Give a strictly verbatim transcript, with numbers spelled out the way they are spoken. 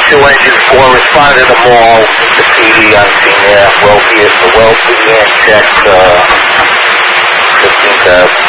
two engine four, responded to the mall, the P D on scene there, well be it, the well began check, uh, fifteen thousand.